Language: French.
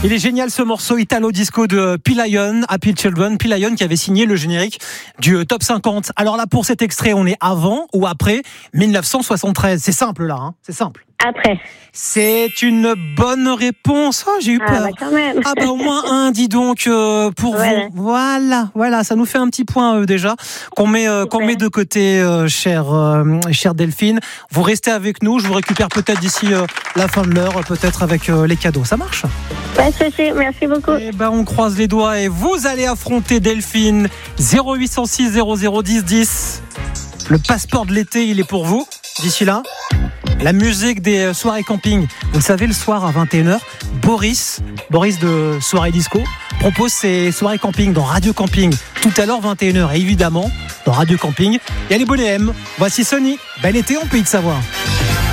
Il est génial ce morceau Italo Disco de P-Lion, Happy Children. P-Lion qui avait signé le générique du Top 50. Alors là, pour cet extrait, on est avant ou après 1973? C'est simple là, hein, c'est simple. Après. C'est une bonne réponse. Oh, j'ai eu peur. Bah quand même. Ah bah au moins un, dis donc, pour Voilà. vous. Voilà, ça nous fait un petit point déjà qu'on met de côté, chère Delphine. Vous restez avec nous, je vous récupère peut-être d'ici la fin de l'heure, peut-être avec les cadeaux. Ça marche? Pas de souci, merci beaucoup. Eh ben on croise les doigts et vous allez affronter Delphine. 0806 0010 10. Le passeport de l'été, il est pour vous. D'ici là, la musique des soirées camping. Vous le savez, le soir à 21h, Boris de Soirée Disco propose ses soirées camping dans Radio Camping. Tout à l'heure, 21h. Et évidemment, dans Radio Camping, il y a les bonnets M. Voici Sony. Bel été en Pays de Savoie.